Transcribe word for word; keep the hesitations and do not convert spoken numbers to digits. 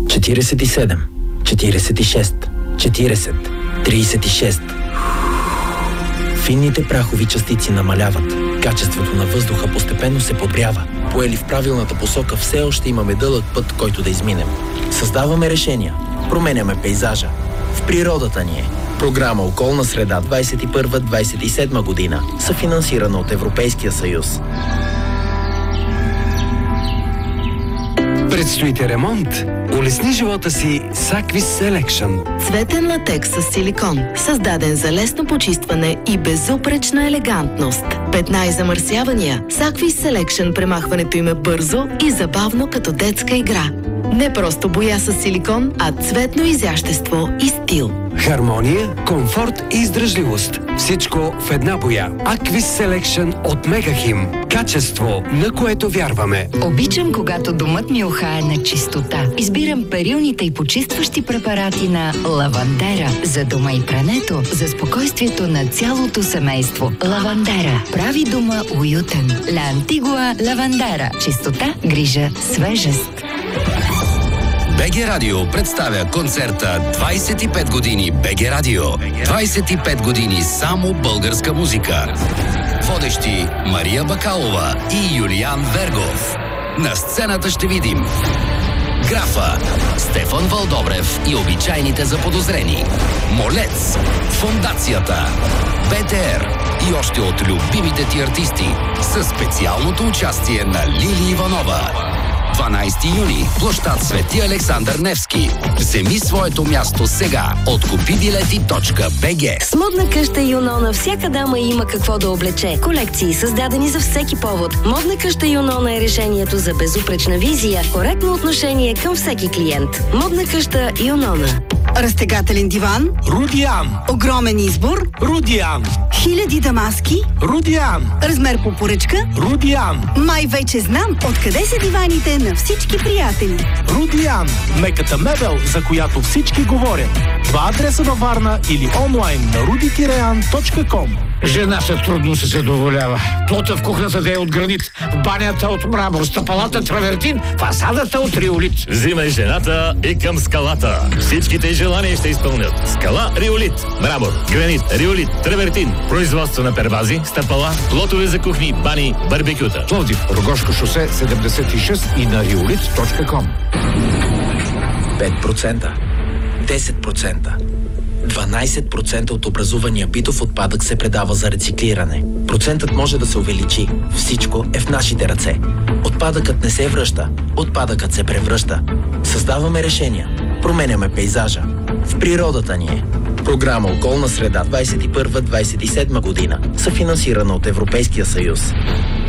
четиридесет и седем, четиридесет и шест, четиридесет, тридесет и шест. Финните прахови частици намаляват. Качеството на въздуха постепенно се подобрява. Поели в правилната посока, все още имаме дълъг път, който да изминем. Създаваме решения. Променяме пейзажа. В природата ни е. Програма Околна среда двадесет и първа - двадесет и седма година, съфинансирана от Европейския съюз. Предстоите ремонт? Улесни живота си с Aquis Selection. Цветен латекс с силикон, създаден за лесно почистване и безупречна елегантност. Петна и замърсявания. С Aquis Selection премахването им е бързо и забавно като детска игра. Не просто боя с силикон, а цветно изящество и стил. Хармония, комфорт и издръжливост. Всичко в една боя. Aquis Selection от Мегахим. Качество, на което вярваме. Обичам, когато домът ми ухае на чистота. Избирам перилните и почистващи препарати на Лавандера. За дома и прането, за спокойствието на цялото семейство. Лавандера прави дома уютен. La Antigua Лавандера. Чистота, грижа, свежест. БГ Радио представя концерта двадесет и пет години БГ Радио. двадесет и пет години само българска музика. Водещи Мария Бакалова и Юлиан Вергов. На сцената ще видим Графа, Стефан Вълдобрев и обичайните заподозрени, Молец, Фондацията, БТР и още от любимите ти артисти със специалното участие на Лили Иванова. дванадесети юни, площад Свети Александър Невски. Вземи своето място сега от купи билети точка би джи. С модна къща Юнона всяка дама има какво да облече. Колекции създадени за всеки повод. Модна къща Юнона е решението за безупречна визия, коректно отношение към всеки клиент. Модна къща Юнона. Разтегателен диван. Рудиан. Огромен избор. Рудиан. Хиляди дамаски. Рудиан. Размер по поръчка. Рудиан. Май вече знам откъде са диваните на всички приятели. Рудиан. Меката мебел, за която всички говорят. Два адреса във Варна или онлайн на руди тире ан точка ком. Жената трудно се задоволява. Плота в кухнята да е от гранит, в банята от мрамор, стъпалата травертин, фасадата от риолит. Взимай жената и към скалата. Всичките желания ще изпълнят. Скала, риолит, мрамор, гранит, риолит, травертин, производство на первази, стъпала, плотове за кухни, бани, барбекюта. Пловдив, Рогошко шосе седемдесет и шест и на риолит точка ком. пет процента, десет процента, дванадесет процента от образувания битов отпадък се предава за рециклиране. Процентът може да се увеличи. Всичко е в нашите ръце. Отпадъкът не се връща. Отпадъкът се превръща. Създаваме решения. Променяме пейзажа. В природата ни е. Програма Околна среда двадесет и първа - двадесет и седма година, съфинансирана от Европейския съюз.